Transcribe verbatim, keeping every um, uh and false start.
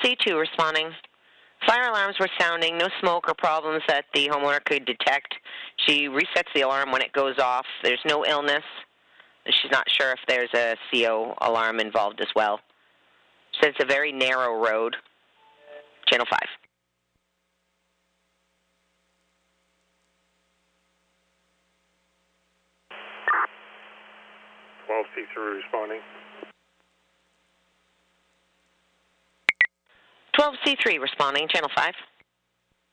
C two responding. Fire alarms were sounding, no smoke or problems that the homeowner could detect. She resets the alarm when it goes off. There's no illness. She's not sure if there's a C O alarm involved as well. Says it's a very narrow road. Channel five. twelve C three responding. twelve C three responding. Channel five.